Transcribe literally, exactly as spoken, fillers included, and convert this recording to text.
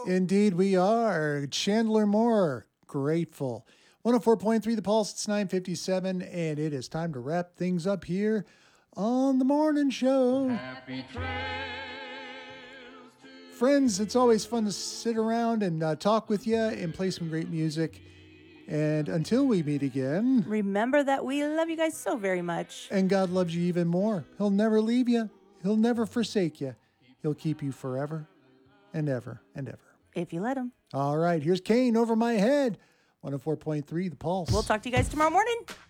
Indeed, we are. Chandler Moore, Grateful. one oh four point three The Pulse, it's nine fifty-seven, and it is time to wrap things up here on the morning show. Happy trails to Friends, it's always fun to sit around and uh, talk with you and play some great music. And until we meet again, Remember that we love you guys so very much. and God loves you even more. He'll never leave you. He'll never forsake you. He'll keep you forever and ever and ever. If you let him. All right, here's Kane over my head. one oh four point three The Pulse. We'll talk to you guys tomorrow morning.